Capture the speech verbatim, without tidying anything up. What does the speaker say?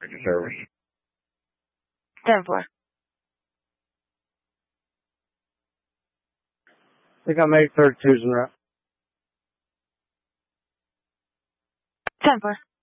service. ten four. I think I made thirty-twos in route. ten four.